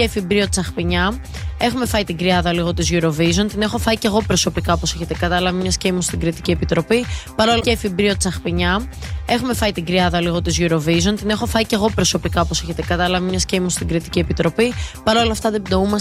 κέφι μπρίο τσαχπινιά. Έχουμε φάει την κρυάδα λίγο της Eurovision. Την έχω φάει και εγώ προσωπικά, όπως έχετε κατάλαβει, μιας και ήμουν στην Κριτική Επιτροπή. Παρόλο κέφι μπρίο τσαχπινιά. Έχουμε φάει την κρυάδα λίγο της Eurovision. Την έχω φάει και εγώ προσωπικά, όπως έχετε κατάλαβει, μιας και ήμουν στην Κριτική Επιτροπή. Παρόλα αυτά δεν πτωούμαστε.